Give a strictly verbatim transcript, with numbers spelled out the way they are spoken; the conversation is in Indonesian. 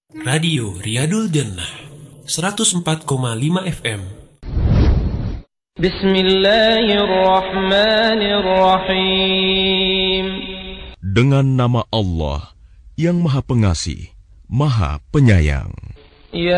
Radio Riyadul Jannah seratus empat koma lima F M. Bismillahirrahmanirrahim. Dengan nama Allah yang Maha Pengasih, Maha Penyayang. Ya